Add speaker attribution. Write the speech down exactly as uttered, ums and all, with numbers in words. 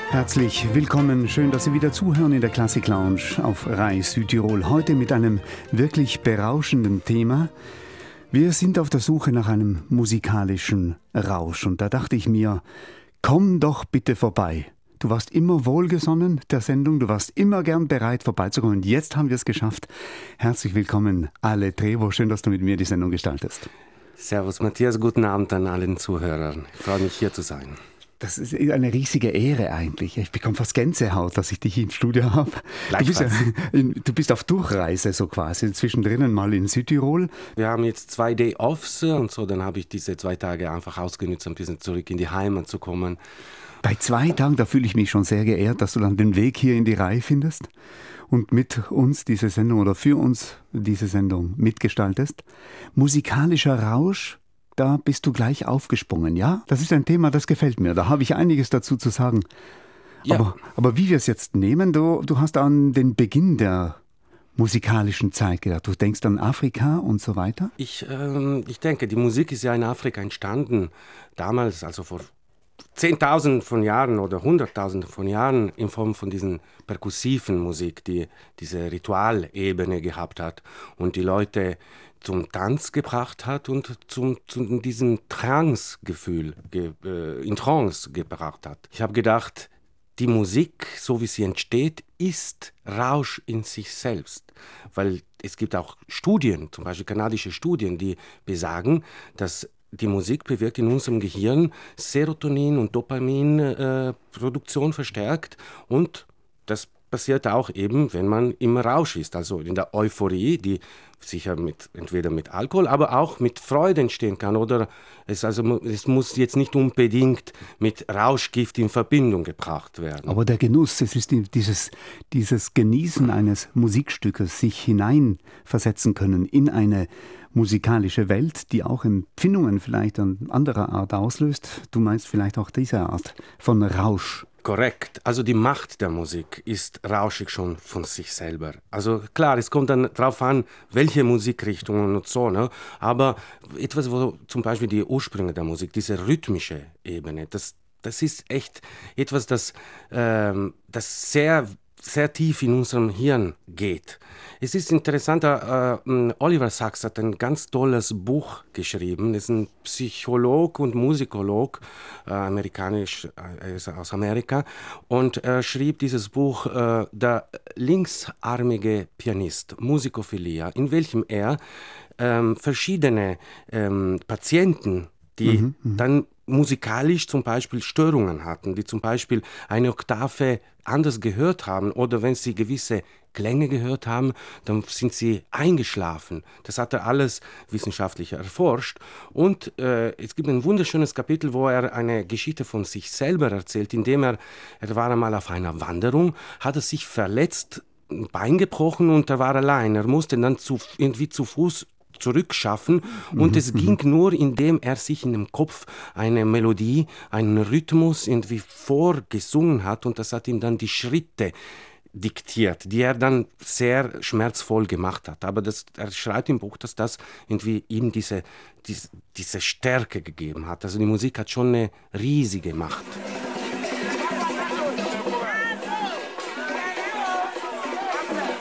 Speaker 1: Herzlich willkommen, schön, dass Sie wieder zuhören in der Klassik Lounge auf Rai Südtirol. Heute mit einem wirklich berauschenden Thema. Wir sind auf der Suche nach einem musikalischen Rausch und da dachte ich mir, komm doch bitte vorbei. Du warst immer wohlgesonnen der Sendung, du warst immer gern bereit vorbeizukommen und jetzt haben wir es geschafft. Herzlich willkommen, Ale Trevo, schön, dass du mit mir die Sendung gestaltest.
Speaker 2: Servus Matthias, guten Abend an allen Zuhörern. Ich freue mich, hier zu sein.
Speaker 1: Das ist eine riesige Ehre eigentlich. Ich bekomme fast Gänsehaut, dass ich dich im Studio habe. Du bist, ja in, du bist auf Durchreise so quasi, zwischendrin mal in Südtirol.
Speaker 2: Wir haben jetzt zwei Day-Offs und so, dann habe ich diese zwei Tage einfach ausgenutzt, ein bisschen zurück in die Heimat zu kommen.
Speaker 1: Bei zwei Tagen, da fühle ich mich schon sehr geehrt, dass du dann den Weg hier in die Reihe findest und mit uns diese Sendung oder für uns diese Sendung mitgestaltest. Musikalischer Rausch. Da bist du gleich aufgesprungen, ja? Das ist ein Thema, das gefällt mir. Da habe ich einiges dazu zu sagen. Ja. Aber, aber wie wir es jetzt nehmen, du, du hast an den Beginn der musikalischen Zeit gedacht. Du denkst an Afrika und so weiter?
Speaker 2: Ich, ähm, ich denke, die Musik ist ja in Afrika entstanden. Damals, also vor Zehntausenden von Jahren oder Hunderttausenden von Jahren in Form von diesen perkussiven Musik, die diese Ritualebene gehabt hat und die Leute zum Tanz gebracht hat und zum, zu diesem Trance-Gefühl, ge, äh, in Trance gebracht hat. Ich habe gedacht, die Musik, so wie sie entsteht, ist Rausch in sich selbst. Weil es gibt auch Studien, zum Beispiel kanadische Studien, die besagen, dass die Musik bewirkt in unserem Gehirn Serotonin- und Dopaminproduktion äh, verstärkt und das passiert auch eben, wenn man im Rausch ist, also in der Euphorie, die sicher mit, entweder mit Alkohol, aber auch mit Freude entstehen kann. Oder es, also, es muss jetzt nicht unbedingt mit Rauschgift in Verbindung gebracht werden.
Speaker 1: Aber der Genuss, es ist dieses, dieses Genießen eines Musikstückes, sich hineinversetzen können in eine musikalische Welt, die auch Empfindungen vielleicht an anderer Art auslöst. Du meinst vielleicht auch diese Art von Rausch.
Speaker 2: Korrekt. Also die Macht der Musik ist rauschig schon von sich selber. Also klar, es kommt dann darauf an, welche Musikrichtungen und so, ne? Aber etwas, wo zum Beispiel die Ursprünge der Musik, diese rhythmische Ebene, das, das ist echt etwas, das, ähm, das sehr, sehr tief in unserem Hirn geht. Es ist interessant, äh, Oliver Sacks hat ein ganz tolles Buch geschrieben. Er ist ein Psycholog und Musikolog, äh, amerikanisch, er ist aus Amerika, und er schrieb dieses Buch, äh, Der linksarmige Pianist, Musikophilia, in welchem er ähm, verschiedene ähm, Patienten, die mhm, dann musikalisch zum Beispiel Störungen hatten, die zum Beispiel eine Oktave anders gehört haben oder wenn sie gewisse Klänge gehört haben, dann sind sie eingeschlafen. Das hat er alles wissenschaftlich erforscht. Und äh, es gibt ein wunderschönes Kapitel, wo er eine Geschichte von sich selber erzählt, indem er, er war einmal auf einer Wanderung, hat er sich verletzt, ein Bein gebrochen und er war allein. Er musste dann zu, irgendwie zu Fuß zurückschaffen und mhm, es ging nur, indem er sich in dem Kopf eine Melodie, einen Rhythmus irgendwie vorgesungen hat und das hat ihm dann die Schritte diktiert, die er dann sehr schmerzvoll gemacht hat. Aber das, er schreibt im Buch, dass das irgendwie ihm diese, diese, diese Stärke gegeben hat. Also die Musik hat schon eine riesige Macht.